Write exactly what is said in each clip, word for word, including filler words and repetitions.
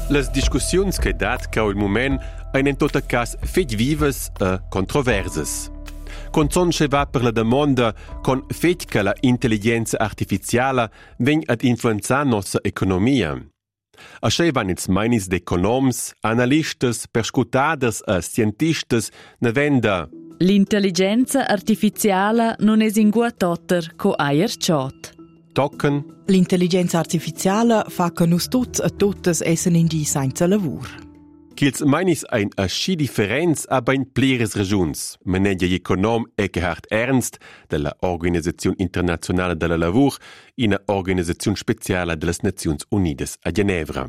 Les discussiuns che dat che il moment ein in tot cas fetg vives e controverses. Con son che va per la domanda con fetg che la intelligenza artificiale vegn ad influenzar nostra economia. A che van ins mainis d'economs, analistas, perscutaders e scientistas ne venda. L'intelligenza artificiale non è in guatotter co aier chat. Tocken. L'intelligenza artificiale fa che nus tuts e tuttes essen in di senza lavur. Ch'ils mainis ein a schi differenz aber in pleres regions. Meneglia econom Eckhard Ernst della Organizzazione Internazionale della Lavur in a Organizzazione Speciale delle Nazioni Unides a Ginevra.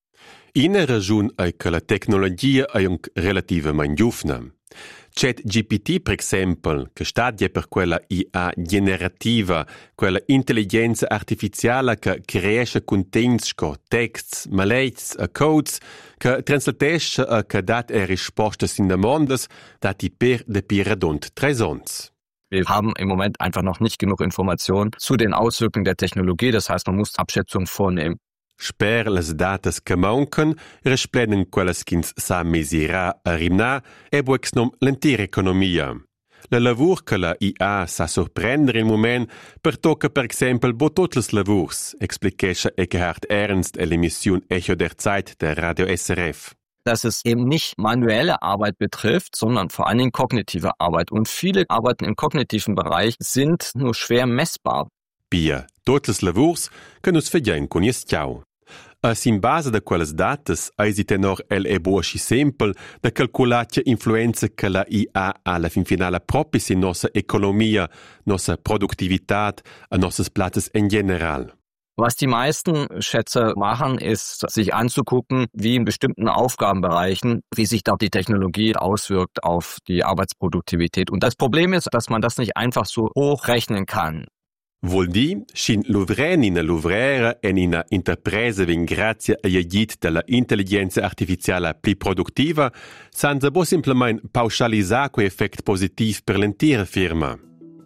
In a region è che la tecnologia è un relativamente giovna. ChatGPT, per esempio, che stadia per quella I A generativa, quella intelligenza artificiale che cresce contenuti come texts, maletts e codes, che translatisce e che dà risposte in demandas, dati per de piradont tres ons. Wir haben im Moment einfach noch nicht genug Informationen zu den Auswirkungen der Technologie. Das heißt, man muss Abschätzungen vornehmen. Sper les datas che mancan, resplenen quelles ch'ins sa mesira a rimna e buexnom l'entira economia. La lavur che la I A sa sorprendere il moment per tocca per exempel bo tot les lavurs, expliquescha Eckhard Ernst e l'emission Echo der Zeit der Radio S R F. Dass es eben nicht manuelle Arbeit betrifft, sondern vor allen Dingen kognitive Arbeit. Und viele Arbeiten im kognitiven Bereich sind nur schwer messbar. Pia, tots les lavurs che nus fegiain con ies ciao. As in base de quelles datas, eisi tenor el e buasci sempel de calculatja influenza che la I A alla fin finale propis in nossa economia, nossa produktivitat, a nossas platzes in general. Was die meisten Schätzer machen, ist, sich anzugucken, wie in bestimmten Aufgabenbereichen, wie sich da die Technologie auswirkt auf die Arbeitsproduktivität. Und das Problem ist, dass man das nicht einfach so hochrechnen kann. Vuol di, shin l'uvren in l'uvrera en in interpresa vin grazie a jagit della intelligenza artificiale pli produttiva, senza bo simplement pauschalisar quei effect positiv per l'intera firma.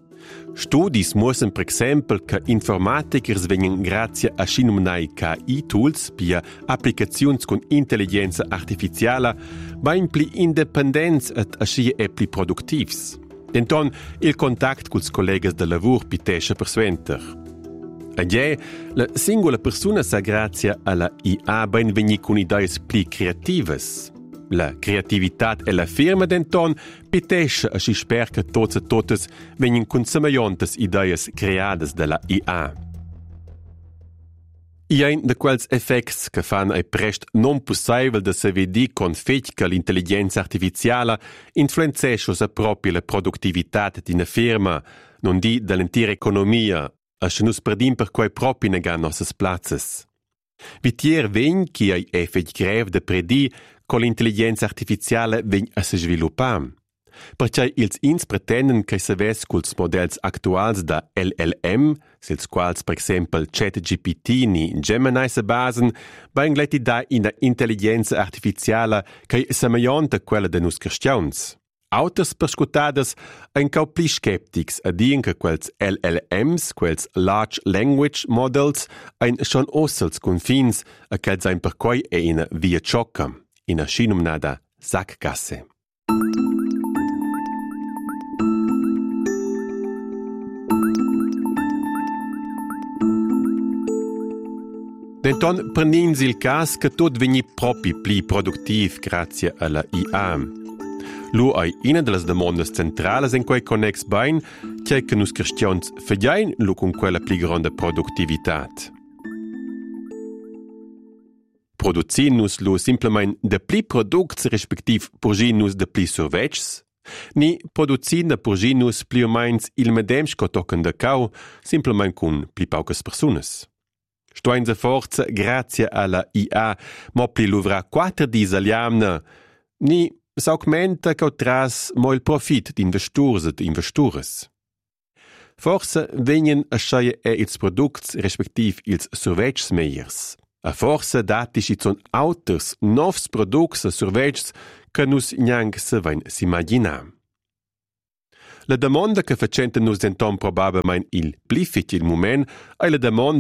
Studis mussen per exempel che informatikers vengan grazie a shinumnai K I-tools pia applicazions con intelligenza artificiale bain pli independents et aschi e pli productivs. Denton il contact culs collegas de lavur pitescha persuenter. Adie, la singola persona sa grazie alla I A bain vegni con ideas pli creatives. La creativitat e la firma denton pitescha aschi sper che tots e totes vegnin con semejantes ideas creadas della I A. I ein de quels effects che fan ai prest non possibile de se vedi con fetg che l'intelligenza artificiale influenzesce sa propria la produttivitat d'ina firma, non di dell'intera economia, a se nus perdim per quei propi negan nossas plazzes. Vitier vegn chi ai effect grev de predi con l'intelligenza artificiale vegn a se sviluppar. Perché ils ins pretenden che se ves culs models actuals da L L M, sils quals per exempel ChatGPT ni Gemini se basen, bain gleti da ina intelligenza artificiale che semejante quella de nus cristians. Auters perscutades ein cau pli skeptics a dien che quels L L Ms, quels Large Language Models, ein schon ossels confins a quels ein per quai e ina via ciocca, ina scinumnada sackgasse. Denton prenins il cas che tot vegni propi pli productiv grazie alla I A. Lu ai ina de las demandas centrales en quei connex bain, che che nus cristians fegiain lu con quella pli grande productivitat. Produzin nus lu simplement de pli products respektiv purgin nus de pli survetgs, ni produzin de purgin nus pli o mains il medem sco tocken de cau, simplement cun pli paucas personas. Stoinza forza grazie alla I A mo pli luvra quattro dis aliamna, ni s'augmenta che tras mo il profit d'investurs et investures. Forza vegnen a schaie e ils products respektiv ils survetgs meiers. A forza datisci zon auters novs products a survetgs che nus gnang se vain s'imaginar. La domanda che facenten nus denton probabilmente il pli fit il moment è la domanda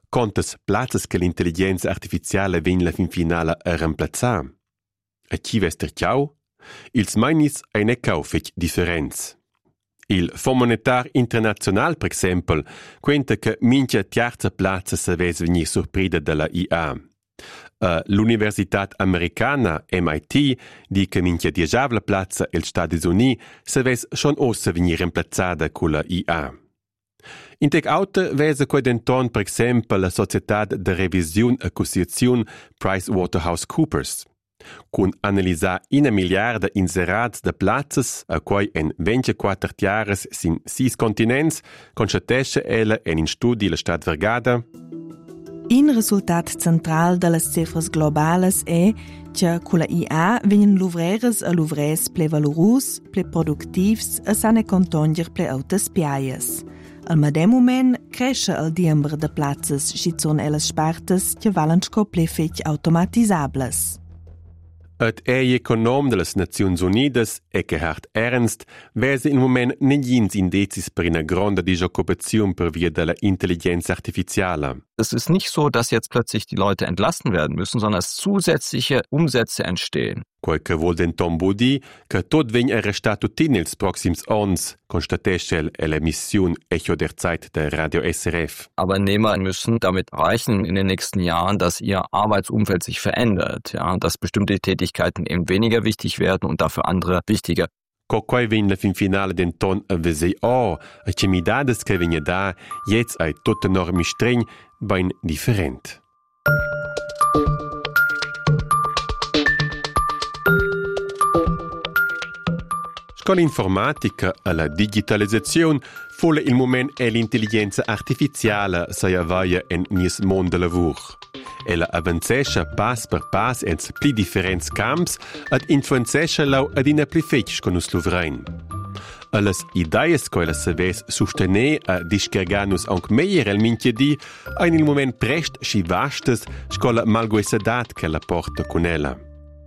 quantas plazzas che l'intelligenza artificiale vegn la fin finale a remplazzar. A chi vester ciao? Ils mainis ein ecau fec differenz. Il Fonds Monetar International, per esempio, quenta che mincha terza plazza se ves venir surprida dalla I A. Uh, L'Universitat Americana, M I T, di che mincha diejavla plazza el Stati Uniti se ves schon ossa venir remplazzada con la I A. In tec auta vese quei denton, per esempio, la Societat de Revisiun e Conciliaziun PricewaterhouseCoopers. Con analisar una miliarda inserats de plazzas a quei en ventiquattro tiares sin sis continents, constatesce ella en in studi la Stad Vergada. In risultat central dalas cifras globales è che con la I A vengono luvreres e luvres ple valorus, ple productivs e sane contonier ple autas piaias. Al medem moment cresce il diember de plazzas schi son ellas spartas che valen sco ple fech automatisables. Et ei econom de las Naziuns Unidas, Eckhard Ernst, vese in moment negins indezis per una grande Disoccupazione per via della intelligenza artificiale. Es ist nicht so, dass jetzt plötzlich die Leute entlassen werden müssen, sondern dass zusätzliche Umsätze entstehen. Quel che vuol denton budi che tot vegn arrestato tin els proxims ons, constatesce l'emission Echo der Zeit der Radio S R F. Arbeitnehmer müssen damit reichen in den nächsten Jahren, dass ihr Arbeitsumfeld sich verändert, ja, dass bestimmte Tätigkeiten eben weniger wichtig werden und dafür andere wichtiger. Co quai vegn la fin finale denton a vesei oh, a che mi dades che vegna da, jetz ai tot enormi streng, bain different. Con l'informatica e la digitalizzazione, folle il moment è l'intelligenza artificiale se avaia en nies mond de lavur. Ella avanzescha pas per pas en pli differents camps ed influenzescha lau ad ina pli fetg con us luvrein. Alles ideias co ella se ves sostener a discarganus anc meier el minchia di, ein il moment prest schi vastes scola malgoesadat che la porta con ella.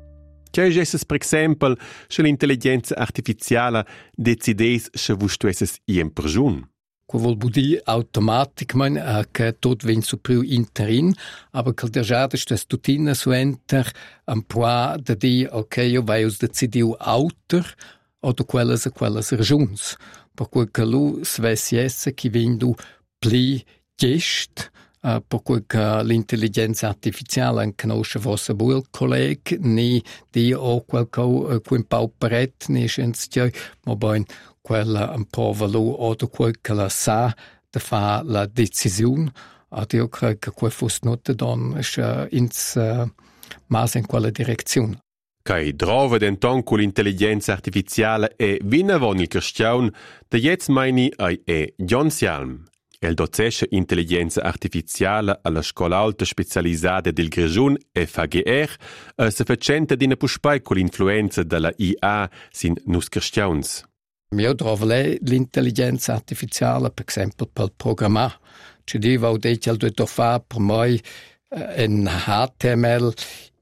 Che gesses, per esempio, se l'intelligenza artificiale decides se vus tu esses iem persun? Quo vol budi automatic man uh, che tot vegn su priu interin, aber che der jada stes tutina su enter un poa de di ok io vai us decidiu auter oder quellas e quellas regiuns. Per quel che lu svesiesse chi vindu pli gest. Uh, per cui che l'intelligenza artificiale non conosce vostra buon collega, né di o quel che uh, quel pauperet, né scienziati, ma ben quella un po' valore o quel che la sa di fare la decisione. Ad io credo che quel fosse notte don uh, ins uh, mas in quella direzione. Kai drova denton con l'intelligenza artificiale e vinavon il question, de jetzt meini ai e John Sialm. El docesce intelligenza artificiale alla scola alta specializzata del Grigiun F A G R e se facenta d'ina puspai con l'influenza della I A sin nus questions. Io trovo lei l'intelligenza artificiale, per esempio, per programmare. Ci dico che il deve fare per me un H T M L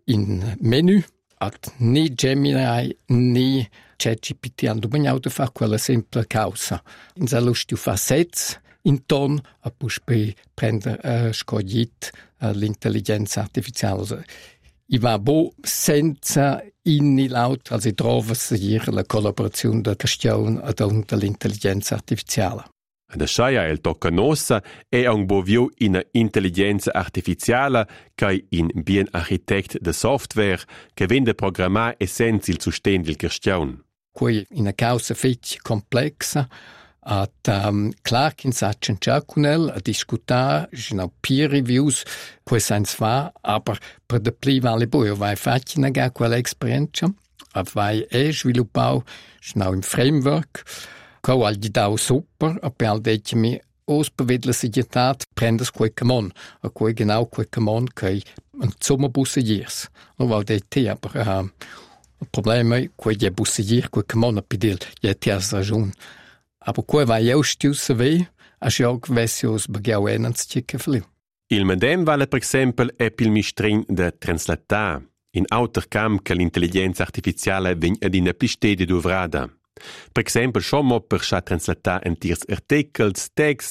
in menu, at ni Gemini, ni ChatGPT hanno bisogno fare quella semplice causa. In se lo stu fa sets, in ton a poi prendere uh, scogliet uh, l'intelligenza artificiale. I va bo senza inni laut, also trova hier la collaborazione da questione ad l'intelligenza artificiale. Da schaia el tocca nossa è un bo viu in intelligenza artificiale che in bien architect de software che vende programmare essenzi il sostegno del questione. Qui in una causa fetch complexa at um, clar che sacchen giacunel a discutar genau peer reviews quei sens fa aber per de pli vale boio vai fatchi na ga quella esperienza a vai e sviluppau genau im framework co al di dau super a per detche mi os bevedla sigietat prendes quei camon a quei genau quei camon che un sommerbusse years no val de te aber uh, il problema è quei je busse year quei camon a pedil je te has ragione. Aber quei va eu stiu se ve, a sciog vessios bagiau enans ciche fliu. Il medem vale per esempio è pil mistrin de translatar, in auter cam che l'intelligenza artificiale vegn ad ina plistede duvrada. Per esempio, sciommo per scha translatar entirs articles, text,